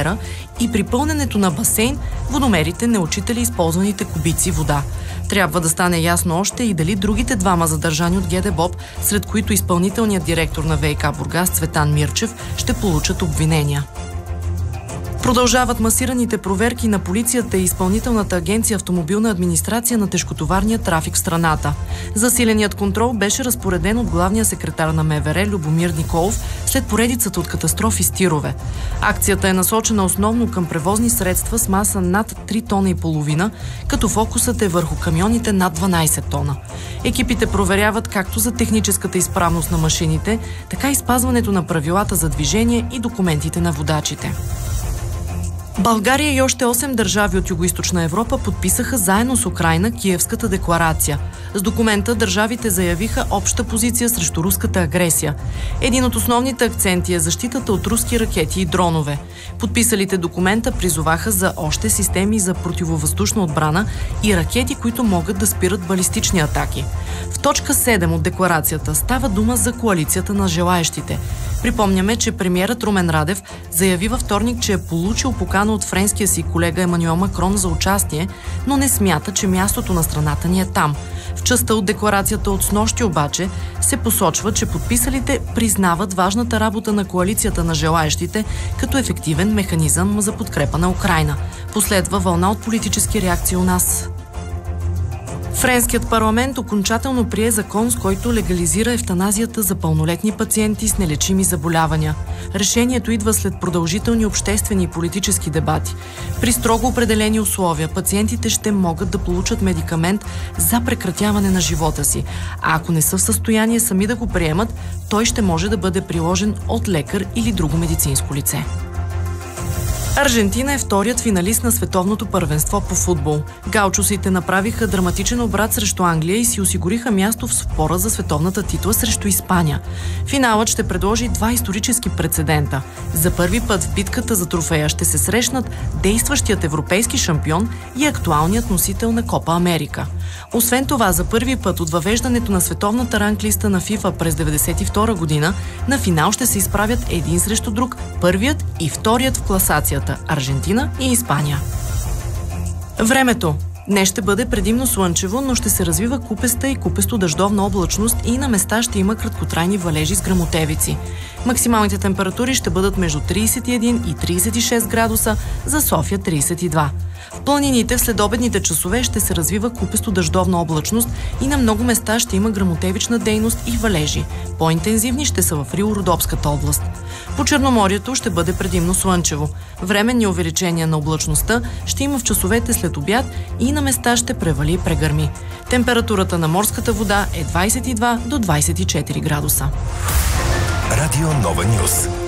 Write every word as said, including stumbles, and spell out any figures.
язовера и при пълненето на басейн водомерите не отчитали използваните кубици вода. Трябва да стане ясно още и дали другите двама задържани от ГДБОП, сред които изпълнителният директор на ВиК Бургас Цветан Мирчев, ще получат обвинения. Продължават масираните проверки на полицията и Изпълнителната агенция Автомобилна администрация на тежкотоварния трафик в страната. Засиленият контрол беше разпореден от главния секретар на МВР Любомир Николов след поредицата от катастрофи с тирове. Акцията е насочена основно към превозни средства с маса над три тона и половина, като фокусът е върху камионите над дванайсет тона. Екипите проверяват както за техническата изправност на машините, така и спазването на правилата за движение и документите на водачите. България и още осем държави от Югоизточна Европа подписаха заедно с Украйна Киевската декларация. С документа държавите заявиха обща позиция срещу руската агресия. Един от основните акценти е защитата от руски ракети и дронове. Подписалите документа призоваха за още системи за противовъздушна отбрана и ракети, които могат да спират балистични атаки. В точка седем от декларацията става дума за коалицията на желаещите. Припомняме, че премиерът Румен Радев заяви във вторник, че е получил покана от френския си колега Емануел Макрон за участие, но не смята, че мястото на страната ни е там. В частта от декларацията от снощи обаче се посочва, че подписалите признават важната работа на коалицията на желаещите като ефективен механизъм за подкрепа на Украйна. Последва вълна от политически реакции у нас. Френският парламент окончателно прие закон, с който легализира евтаназията за пълнолетни пациенти с нелечими заболявания. Решението идва след продължителни обществени и политически дебати. При строго определени условия пациентите ще могат да получат медикамент за прекратяване на живота си, а ако не са в състояние сами да го приемат, той ще може да бъде приложен от лекар или друго медицинско лице. Аржентина е вторият финалист на световното първенство по футбол. Гаучосите направиха драматичен обрат срещу Англия и си осигуриха място в спора за световната титла срещу Испания. Финалът ще предложи два исторически прецедента. За първи път в битката за трофея ще се срещнат действащият европейски шампион и актуалният носител на Копа Америка. Освен това, за първи път от въвеждането на световната ранглиста на ФИФА през деветдесет и втора година, на финал ще се изправят един срещу друг първият и вторият в класацията – Аржентина и Испания. Времето. Днес ще бъде предимно слънчево, но ще се развива купеста и купесто-дъждовна облачност и на места ще има краткотрайни валежи с гръмотевици. Максималните температури ще бъдат между трийсет и един и трийсет и шест градуса, за София трийсет и два. В планините в следобедните часове ще се развива купесто-дъждовна облачност и на много места ще има гръмотевична дейност и валежи. По-интензивни ще са в Рило-Родопската област. По Черноморието ще бъде предимно слънчево. Временни увеличения на облачността ще има в часовете след обяд и на места ще превали и прегърми. Температурата на морската вода е двайсет и два до двайсет и четири градуса. Радио Нова Нюз.